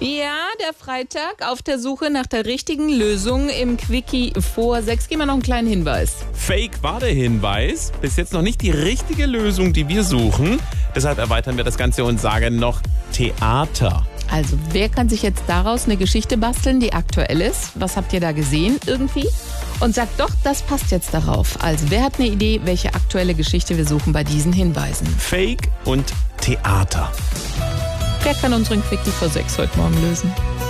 Ja, der Freitag auf der Suche nach der richtigen Lösung im Quickie vor 6. Geben wir noch einen kleinen Hinweis. Fake war der Hinweis. Bis jetzt noch nicht die richtige Lösung, die wir suchen. Deshalb erweitern wir das Ganze und sagen noch Theater. Also, wer kann sich jetzt daraus eine Geschichte basteln, die aktuell ist? Was habt ihr da gesehen irgendwie? Und sagt doch, das passt jetzt darauf. Also, wer hat eine Idee, welche aktuelle Geschichte wir suchen bei diesen Hinweisen? Fake und Theater. Wer kann unseren Quickie vor 6 heute Morgen lösen?